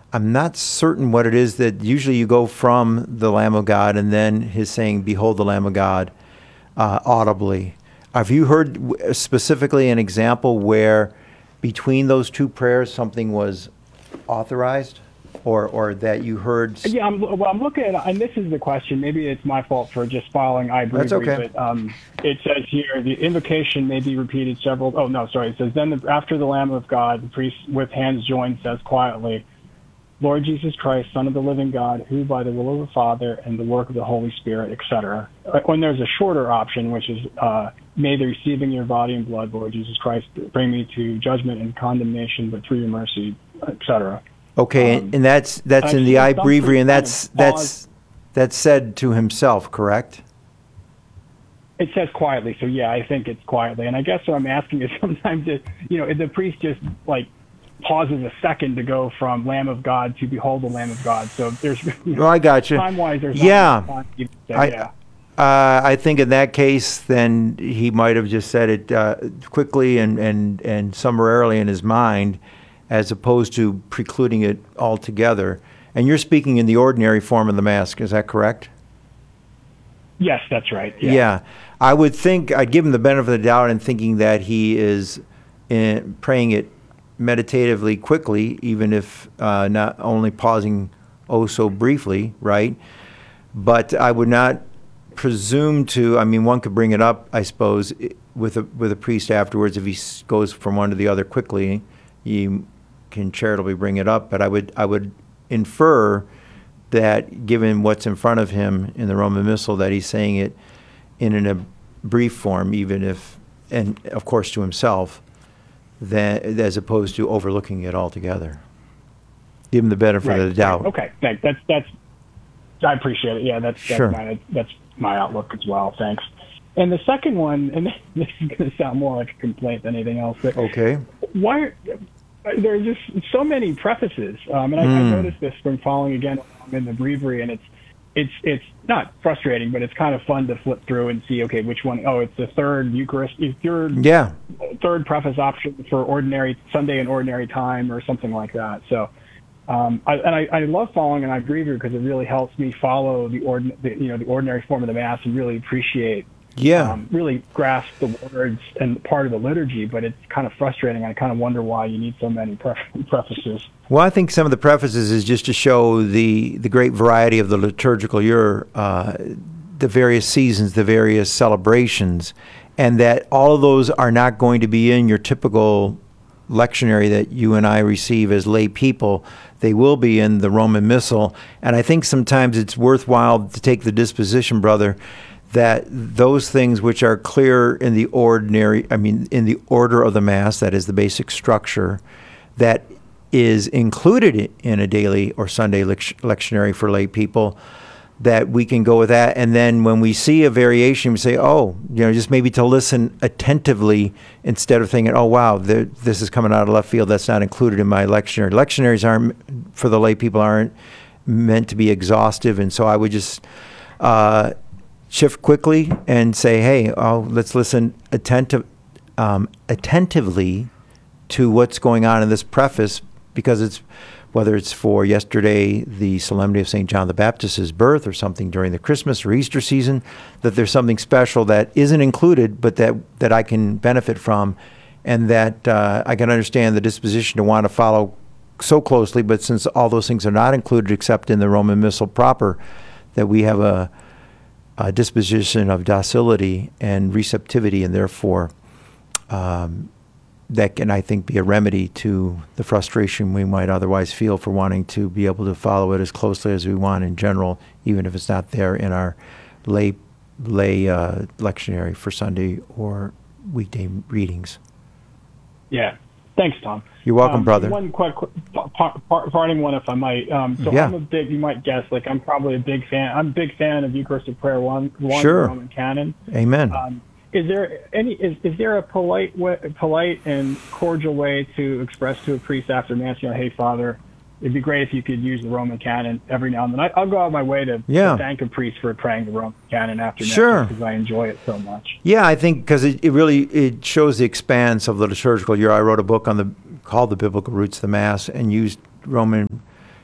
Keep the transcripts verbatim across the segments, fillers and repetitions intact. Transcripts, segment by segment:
I'm not certain what it is that usually you go from the Lamb of God and then his saying, "Behold the Lamb of God," uh, audibly. Have you heard w- specifically an example where between those two prayers something was authorized, or or that you heard? Yeah, I'm, well, I'm looking at, and this is the question. Maybe it's my fault for just following I That's Breviary, okay. but um, it says here the invocation may be repeated several. Oh no, sorry. It says then the, after the Lamb of God, the priest with hands joined says quietly, "Lord Jesus Christ, Son of the living God, who by the will of the Father and the work of the Holy Spirit," et cetera. When there's a shorter option, which is, uh, "May the receiving your body and blood, Lord Jesus Christ, bring me to judgment and condemnation, but through your mercy," et cetera. Okay, Um, and that's that's I've in the seen I some Breviary, and priests that's kind of that's that's said to himself, correct? It says quietly, so yeah, I think it's quietly. And I guess what I'm asking is sometimes, it, you know, the priest just like pauses a second to go from Lamb of God to Behold the Lamb of God. So there's, you know, Well, I got you. time-wise, there's Yeah. not enough time to even say, I, yeah. Uh, I think in that case, then he might have just said it uh, quickly and, and, and summarily in his mind, as opposed to precluding it altogether. And you're speaking in the ordinary form of the Mass, is that correct? Yes, that's right. Yeah. Yeah. I would think, I'd give him the benefit of the doubt in thinking that he is in, praying it meditatively quickly, even if uh, not only pausing oh so briefly, right? But I would not presume to, I mean, one could bring it up, I suppose, with a with a priest afterwards. If he s- goes from one to the other quickly, you can charitably bring it up. But I would I would infer that, given what's in front of him in the Roman Missal, that he's saying it in an, a brief form, even if, and of course to himself, that, as opposed to overlooking it altogether. Give him the benefit Right, of the doubt. right. Okay, thanks. That's, that's, I appreciate it. Yeah, that's, that's, Sure. my, that's my outlook as well. Thanks. And the second one, and this is going to sound more like a complaint than anything else, but Okay. why there are just so many prefaces, um, and I, Mm. I noticed this from following again in the breviary, and it's it's it's not frustrating, but it's kind of fun to flip through and see, okay, which one? Oh, it's the third Eucharist, third Yeah. third preface option for ordinary Sunday and ordinary time, or something like that. So, um, I, and I, I love following an I breviary because it really helps me follow the, ordin- the you know the ordinary form of the Mass and really appreciate. Yeah. Um, really grasp the words and part of the liturgy, but it's kind of frustrating. I kind of wonder why you need so many pref- prefaces. Well, I think some of the prefaces is just to show the, the great variety of the liturgical year, uh, the various seasons, the various celebrations, and that all of those are not going to be in your typical lectionary that you and I receive as lay people. They will be in the Roman Missal, and I think sometimes it's worthwhile to take the disposition, brother, that those things which are clear in the ordinary, I mean, in the order of the Mass, that is the basic structure, that is included in a daily or Sunday lect- lectionary for lay people, that we can go with that. And then when we see a variation, we say, oh, you know, just maybe to listen attentively instead of thinking, oh, wow, there, this is coming out of left field. That's not included in my lectionary. Lectionaries aren't, for the lay people, aren't meant to be exhaustive. And so I would just uh, shift quickly and say, hey, oh, let's listen attentive, um, attentively to what's going on in this preface, because it's, whether it's for yesterday, the Solemnity of Saint John the Baptist's birth, or something during the Christmas or Easter season, that there's something special that isn't included, but that, that I can benefit from, and that uh, I can understand the disposition to want to follow so closely. But since all those things are not included except in the Roman Missal proper, that we have a, a disposition of docility and receptivity, and therefore um, that can, I think, be a remedy to the frustration we might otherwise feel for wanting to be able to follow it as closely as we want in general, even if it's not there in our lay lay uh, lectionary for Sunday or weekday readings. Yeah. Thanks, Tom. You're welcome, um, brother. One quick, quick par- par- parting one, if I might. Um, so Yeah. I'm a big, you might guess, like I'm probably a big fan. I'm a big fan of Eucharistic Prayer One, one Sure. Roman Canon. Amen. Um, is there any? Is, is there a polite, way, polite and cordial way to express to a priest after Mass, you know, hey, Father, it'd be great if you could use the Roman Canon every now and then. I, I'll go out of my way to, Yeah. to thank a priest for praying the Roman Canon after Mass, Sure. because I enjoy it so much. Yeah, I think because it, it really it shows the expanse of the liturgical year. I wrote a book on the called The Biblical Roots of the Mass, and used Roman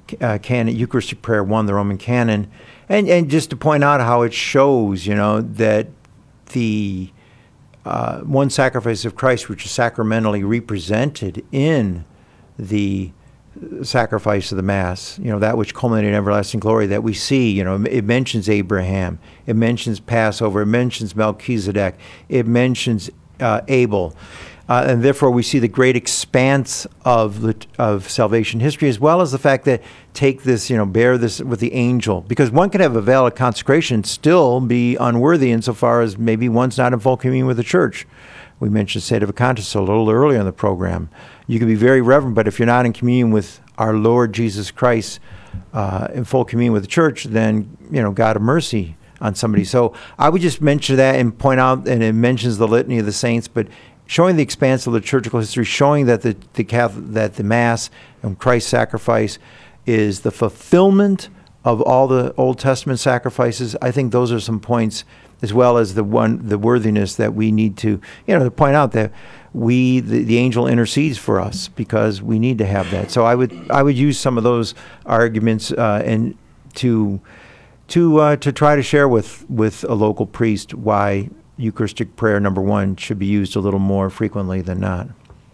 uh, canon, Eucharistic Prayer one, the Roman canon, and and just to point out how it shows, you know, that the uh, one sacrifice of Christ, which is sacramentally represented in the sacrifice of the Mass, you know, that which culminated in everlasting glory that we see, you know, it mentions Abraham, it mentions Passover, it mentions Melchizedek, it mentions uh, Abel. Uh, and therefore, we see the great expanse of the, of salvation history, as well as the fact that take this, you know, bear this with the angel, because one can have a valid consecration and still be unworthy insofar as maybe one's not in full communion with the church. We mentioned Sedevacantist a little earlier in the program. You can be very reverent, but if you're not in communion with our Lord Jesus Christ, uh, in full communion with the church, then, you know, God have mercy on somebody. So I would just mention that and point out, and it mentions the litany of the saints, but showing the expanse of liturgical history, showing that the, the Catholic, that the Mass and Christ's sacrifice is the fulfillment of all the Old Testament sacrifices. I think those are some points, as well as the one the worthiness that we need to, you know, to point out that we the, the angel intercedes for us because we need to have that. So I would I would use some of those arguments uh, and to to uh, to try to share with with a local priest why Eucharistic prayer number one should be used a little more frequently than not.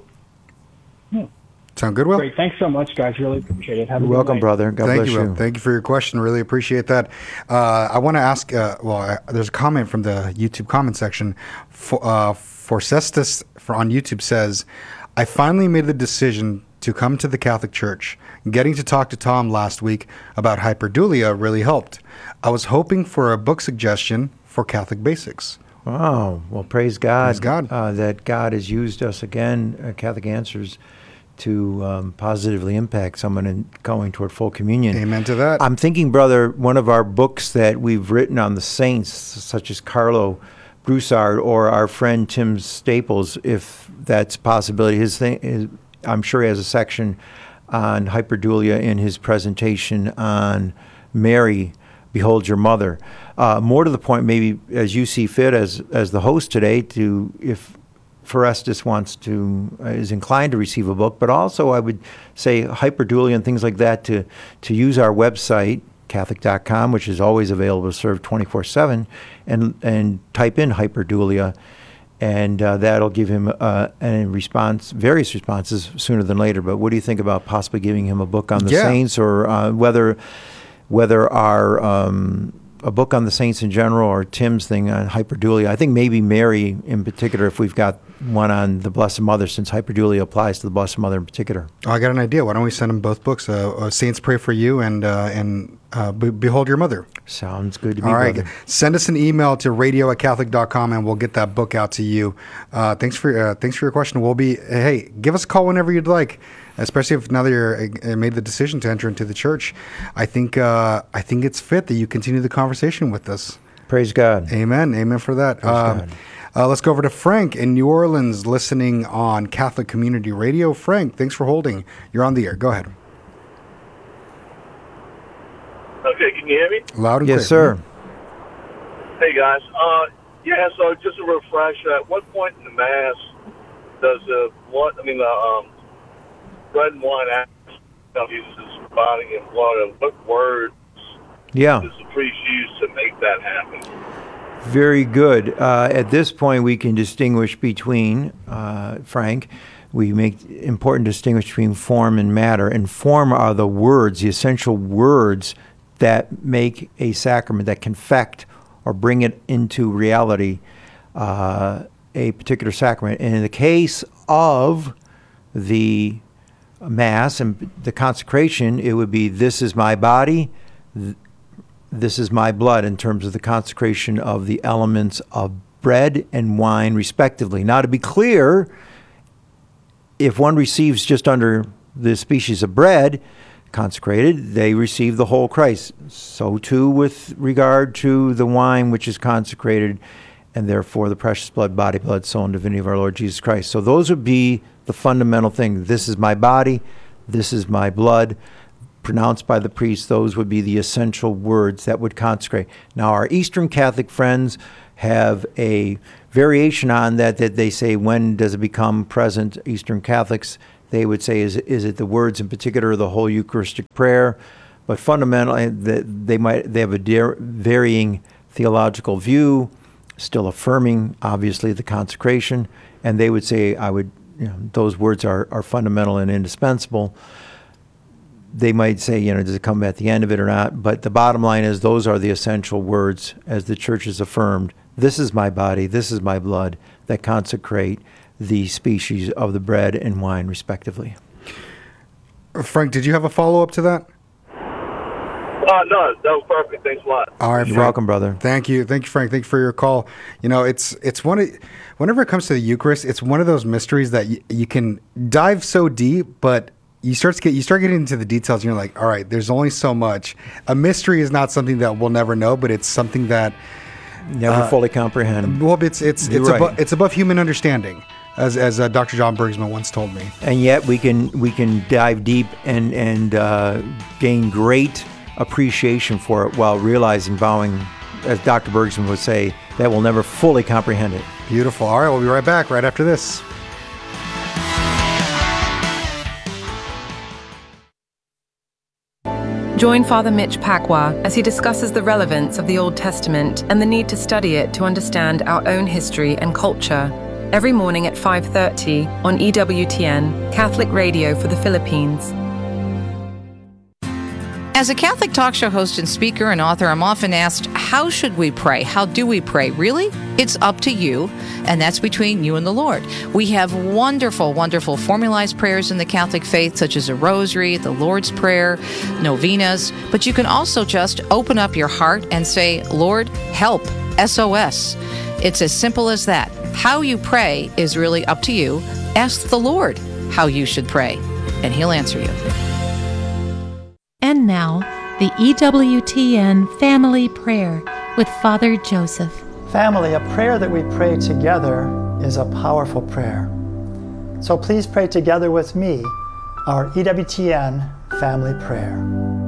Hmm. Sound good, Will? Great. Thanks so much, guys. Really appreciate it. Have You're a good welcome, night. brother. God Thank bless you, you. Will. Thank you for your question. Really appreciate that. Uh, I want to ask, uh, well, uh, there's a comment from the YouTube comment section. For, uh, Forcestus for, on YouTube says, I finally made the decision to come to the Catholic Church. Getting to talk to Tom last week about hyperdulia really helped. I was hoping for a book suggestion for Catholic basics. Wow. Well, praise God, Praise God. Uh, that God has used us again, uh, Catholic Answers, to um, positively impact someone in going toward full communion. Amen to that. I'm thinking, brother, one of our books that we've written on the saints, such as Carlo Broussard or our friend Tim Staples, if that's a possibility. His thing is, I'm sure he has a section on hyperdulia in his presentation on Mary, Behold Your Mother. Uh, more to the point, maybe as you see fit as as the host today, to if Forestus wants to uh, is inclined to receive a book, but also I would say hyperdulia and things like that to to use our website Catholic dot com, which is always available to serve twenty-four seven, and and type in hyperdulia, and uh, that'll give him uh, a response, various responses sooner than later. But what do you think about possibly giving him a book on the Yeah. saints, or uh, whether whether our um, a book on the saints in general, or Tim's thing on hyperdulia? I think maybe Mary in particular, if we've got one on the Blessed Mother, since hyperdulia applies to the Blessed Mother in particular. Oh, I got an idea. Why don't we send them both books? Uh, uh, Saints Pray for You and uh, and uh, Be- Behold Your Mother. Sounds good to me, All right. brother. Send us an email to radio at Catholic dot com and we'll get that book out to you. Uh, thanks for uh, thanks for your question. We'll be, hey, give us a call whenever you'd like, especially if now that you're uh, made the decision to enter into the church. I think uh, I think it's fit that you continue the conversation with us. Praise God. Amen. Amen for that. Praise Um, God. Uh, let's go over to Frank in New Orleans, listening on Catholic Community Radio. Frank, thanks for holding. You're on the air. Go ahead. Okay, can you hear me? Loud and clear. Yes, sir. Hey, guys. Uh, yeah, so just a refresher. At what point in the Mass does the what? I mean, the um, bread and wine act of Jesus' body and blood, and what words Yeah. does the priest use to make that happen? Very good. Uh, at this point, we can distinguish between, uh, Frank, we make important distinguish between form and matter. And form are the words, the essential words that make a sacrament, that confect or bring it into reality, uh, a particular sacrament. And in the case of the Mass and the consecration, it would be, this is my body, th- this is my blood, in terms of the consecration of the elements of bread and wine, respectively. Now, to be clear, if one receives just under the species of bread consecrated, they receive the whole Christ. So too with regard to the wine, which is consecrated, and therefore the precious blood, body, blood, soul, and divinity of our Lord Jesus Christ. So those would be the fundamental thing. This is my body, this is my blood. Pronounced by the priest, those would be the essential words that would consecrate. Now, our Eastern Catholic friends have a variation on that, that they say, when does it become present? Eastern Catholics They would say, is, is it the words in particular of the whole Eucharistic prayer? But fundamentally, they might they have a de- varying theological view, still affirming, obviously, the consecration. And they would say, I would, you know, those words are, are fundamental and indispensable. They might say, you know, does it come at the end of it or not? But the bottom line is those are the essential words, as the Church has affirmed. This is my body, this is my blood, that consecrate the species of the bread and wine, respectively. Frank, did you have a follow-up to that? Uh, no, that was perfect. Thanks a lot. All right, You're Frank. welcome, brother. Thank you, thank you, Frank. Thank you for your call. You know, it's it's one of whenever it comes to the Eucharist, it's one of those mysteries that y- you can dive so deep, but you start to get you start getting into the details, and you're like, all right, there's only so much. A mystery is not something that we'll never know, but it's something that Never uh, fully comprehend. well, it's it's You're it's right. above it's above human understanding, as as uh, Doctor John Bergsman once told me. And yet we can we can dive deep and and uh, gain great appreciation for it while realizing, vowing, as Doctor Bergsman would say, that we'll never fully comprehend it. Beautiful. All right, we'll be right back right after this. Join Father Mitch Pacwa as he discusses the relevance of the Old Testament and the need to study it to understand our own history and culture. Every morning at five thirty on E W T N, Catholic Radio for the Philippines. As a Catholic talk show host and speaker and author, I'm often asked, how should we pray? How do we pray? Really? It's up to you, and that's between you and the Lord. We have wonderful, wonderful formalized prayers in the Catholic faith, such as a rosary, the Lord's Prayer, novenas, but you can also just open up your heart and say, Lord, help, S O S. It's as simple as that. How you pray is really up to you. Ask the Lord how you should pray, and He'll answer you. And now, the E W T N Family Prayer with Father Joseph. Family, a prayer that we pray together is a powerful prayer. So please pray together with me our E W T N Family Prayer.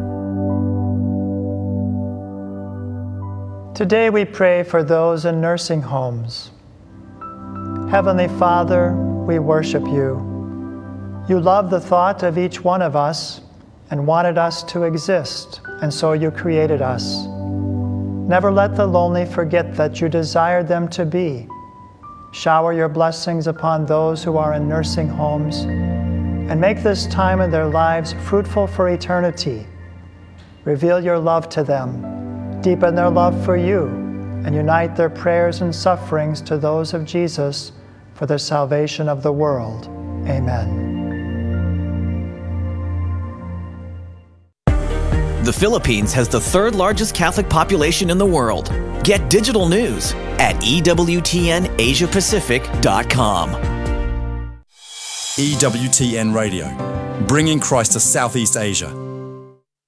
Today we pray for those in nursing homes. Heavenly Father, we worship you. You love the thought of each one of us and wanted us to exist, and so you created us. Never let the lonely forget that you desired them to be. Shower your blessings upon those who are in nursing homes, and make this time in their lives fruitful for eternity. Reveal your love to them, deepen their love for you, and unite their prayers and sufferings to those of Jesus for the salvation of the world. Amen. The Philippines has the third largest Catholic population in the world. Get digital news at E W T N Asia Pacific dot com. E W T N Radio, bringing Christ to Southeast Asia.